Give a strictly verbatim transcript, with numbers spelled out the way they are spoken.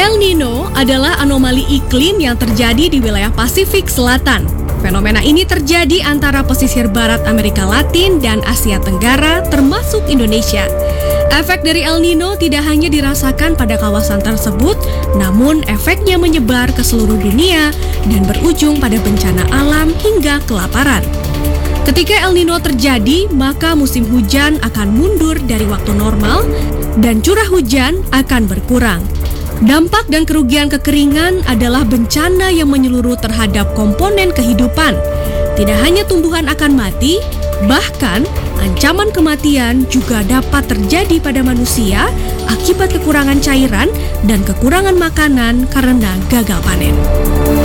El Nino adalah anomali iklim yang terjadi di wilayah Pasifik Selatan. Fenomena ini terjadi antara pesisir barat Amerika Latin dan Asia Tenggara, termasuk Indonesia. Efek dari El Nino tidak hanya dirasakan pada kawasan tersebut, namun efeknya menyebar ke seluruh dunia dan berujung pada bencana alam hingga kelaparan. Ketika El Nino terjadi, maka musim hujan akan mundur dari waktu normal dan curah hujan akan berkurang. Dampak dan kerugian kekeringan adalah bencana yang menyeluruh terhadap komponen kehidupan. Tidak hanya tumbuhan akan mati, bahkan ancaman kematian juga dapat terjadi pada manusia akibat kekurangan cairan dan kekurangan makanan karena gagal panen.